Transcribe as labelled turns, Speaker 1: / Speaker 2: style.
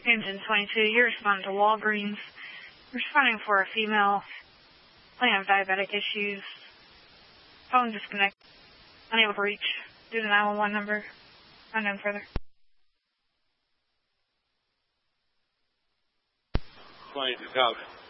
Speaker 1: Engine 22, you're responding to Walgreens. Responding for a female complaining of diabetic issues. Phone disconnect. Unable to reach due to 911 number. Unknown further.
Speaker 2: 22 copy.